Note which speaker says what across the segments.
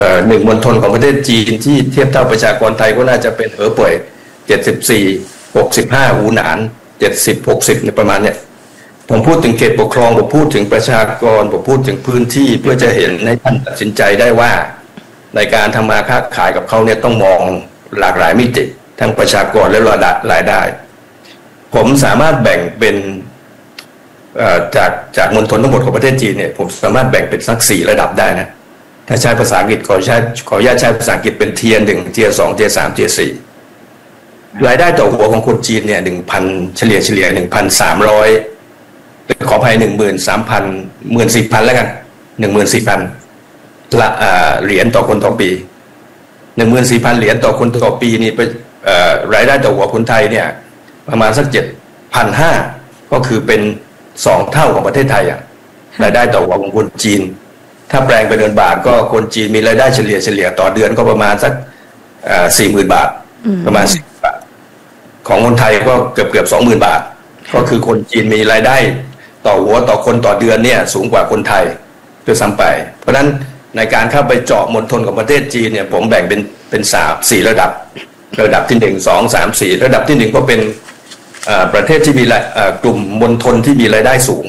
Speaker 1: หนึ่งมณฑลของประเทศจีนที่เทียบเท่าประชากรไทยก็น่าจะเป็นป่วย74 65หูหนาน70 60ในประมาณเนี้ยผมพูดถึงเขตปกครองผมพูดถึงประชากรผมพูดถึงพื้นที่เพื่อจะเห็นให้ท่านตัดสินใจได้ว่าในการทำมาค้าขายกับเขาเนี่ยต้องมองหลากหลายมิติทั้งประชากรและรายได้ผมสามารถแบ่งเป็นจากมณฑลทั้งหมดของประเทศจีนเนี่ยผมสามารถแบ่งเป็นสัก4ระดับได้นะถ้าใช้ภาษาอังกฤษขออนุญาตใช้ภาษาอังกฤษเป็นเทียร์1เทียร์2เทียร์3เทียร์4รายได้ต่อหัวของคนจีนเนี่ย 1,000 เฉลี่ย 1,300 ขออภัย 13,000 14,000แล้วกัน 14,000 เหรียญต่อคนต่อปี 14,000 เหรียญต่อคนต่อปีนี่รายได้ต่อหัวคนไทยเนี่ยประมาณสัก 7,500 ก็คือเป็น2เท่าของประเทศไทยรายได้ต่อหัวของคนจีนถ้าแปลงเป็นเงินบาทก็คนจีนมีรายได้เฉลี่ยต่อเดือนก็ประมาณสัก40,000 บาทประมาณ10 บาทของคนไทยก็เกือบ 20,000 บาทก็คือคนจีนมีรายได้ต่อหัวต่อคนต่อเดือนเนี่ยสูงกว่าคนไทยด้วยซ้ำไปเพราะฉะนั้นในการเข้าไปเจาะมณฑลของประเทศจีนเนี่ยผมแบ่งเป็น4ระดับที่1 2 3 4ระดับที่1ก็เป็นประเทศที่มีกลุ่มมณฑลที่มีรายได้สูง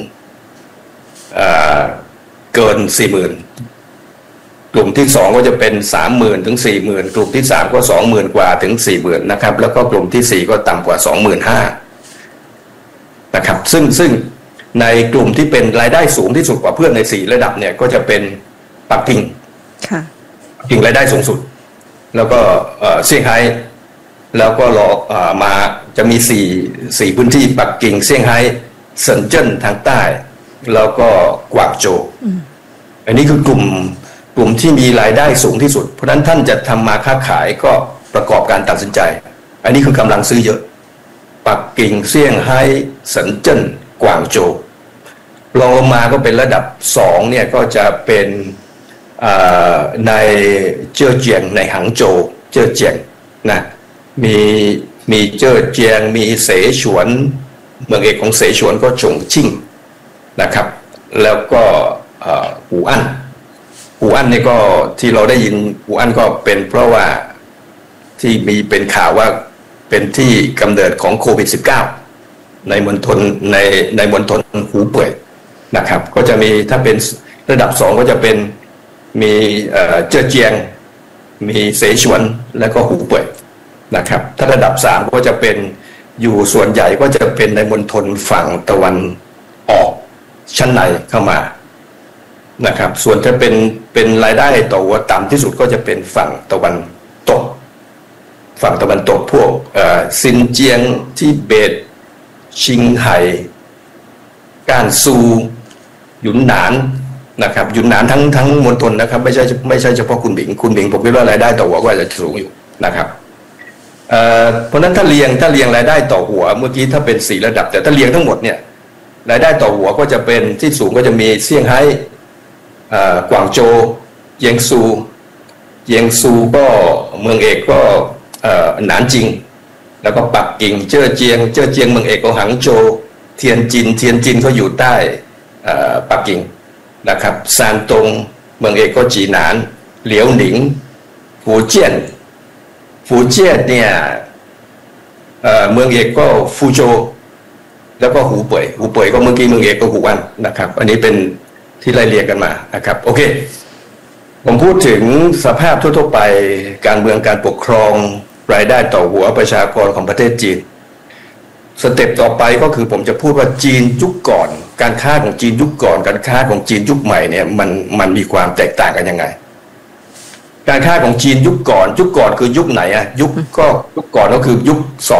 Speaker 1: เกิน 40,000 กลุ่มที่2ก็จะเป็น 30,000 ถึง 40,000 กลุ่มที่3ก็ 20,000 กว่าถึง 40,000 นะครับแล้วก็กลุ่มที่4ก็ต่ำกว่า 25,000 นะครับซึ่งในกลุ่มที่เป็นรายได้สูงที่สุดกว่าเพื่อนใน4ระดับเนี่ยก็จะเป็นปักกิ่งปักกิ่งรายได้สูงสุดแล้วก็เซี่ยงไฮ้แล้วก็มาจะมี4พื้นที่ปักกิ่งเซี่ยงไฮ้เซินเจิ้นทางใต้แล้วก็กวางโจวอันนี้คือกลุ่มที่มีรายได้สูงที่สุดเพราะฉะนั้นท่านจะทำมาค้าขายก็ประกอบการตัดสินใจอันนี้คือกำลังซื้อเยอะปักกิ่งเซี่ยงไฮ้เซินเจิ้นกวางโจวลงมาก็เป็นระดับ2เนี่ยก็จะเป็นในเจ้อเจียงในหางโจวเจ้อเจียงนะมีเจ้อเจียงมีเสฉวนเมืองเอกของเสฉวนก็ฉงชิ่งนะครับแล้วก็หูอั้นนี่ก็ที่เราได้ยินหูอั้นก็เป็นเพราะว่าที่มีเป็นข่าวว่าเป็นที่กำเนิดของโควิด -19 ในมณฑลในมณฑลหูเป่ยนะครับก็จะมีถ้าเป็นระดับ2ก็จะเป็นมีเจ้อเจียงมีเสฉวนแล้วก็หูเป่ยนะครับถ้าระดับ3ก็จะเป็นอยู่ส่วนใหญ่ก็จะเป็นในมณฑลฝั่งตะวันออกชั้นในเข้ามานะครับส่วนถ้าเป็นรายได้ต่อหัวต่ำที่สุดก็จะเป็นฝั่งตะวันตกพวกซินเจียงทิเบตชิงไห่ก้านซูหยุนหนานนะครับหยุนหนานทั้งมณฑลนะครับไม่ใช่เฉพาะคุณหมิงผมคิดว่ารายได้ต่อหัวก็อาจจะสูงอยู่นะครับเพราะนั้นถ้าเรียงรายได้ต่อหัวเมื่อกี้ถ้าเป็น4ระดับแต่ถ้าเรียงทั้งหมดเนี่ยรายได้ต่อหัวก็จะเป็นที่สูงก็จะมีเซี่ยงไฮ้กวางโจวเยียงซูก็เมืองเอกก็หนานจิงแล้วก็ปักกิ่งเจ้อเจียงเมืองเอกก็หางโจวเทียนจินก็อยู่ใต้ปักกิ่งนะครับซานตงเมืองเอกก็จีหนานเหลียวหนิงฟูเจี้ยนเนี่ยเมืองเอกก็ฟูโจวแล้วก็หูเป่ยก็เมื่อกี้เมืองเอกก็หูอั้นนะครับอันนี้เป็นที่ไล่เรียงกันมานะครับโอเคผมพูดถึงสภาพทั่วๆไปการเมืองการปกครองรายได้ต่อหัวประชากรของประเทศจีนสเต็ปต่อไปก็คือผมจะพูดว่าจีนยุคก่อนการค้าของจีนยุคก่อนการค้าของจีนยุคใหม่เนี่ยมันมีความแตกต่างกันยังไงการค้าของจีนยุคก่อนคือยุคไหนยุคก่อนก็คือยุค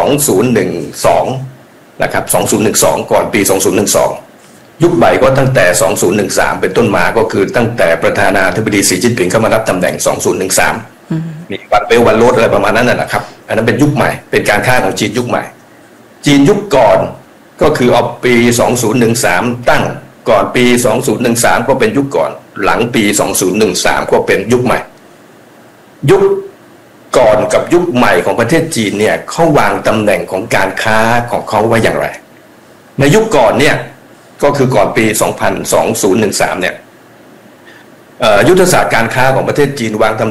Speaker 1: 2012นะครับ2012ก่อนปี2012ยุคใหม่ก็ตั้งแต่2013เป็นต้นมาก็คือตั้งแต่ประธานาธิบดีสีจิ้นผิงเข้ามารับตำแหน่ง2013มีวันเบลวันโรดอะไรประมาณนั้นนะครับอันนั้นเป็นยุคใหม่เป็นการค้าของจีนยุคใหม่จีนยุคก่อนก็คือเอาปี2013ตั้งก่อนปี2013ก็เป็นยุคก่อนหลังปี2013ก็เป็นยุคใหม่ยุคก่อนกับยุคใหม่ของประเทศจีนเนี่ยเขาวางตำแหน่งของการค้าของเขาไว้อย่างไรในยุคก่อนเนี่ยก็คือก่อนปี2013เนี่ยยุทธศาสตร์การค้าของประเทศจีนวางตำ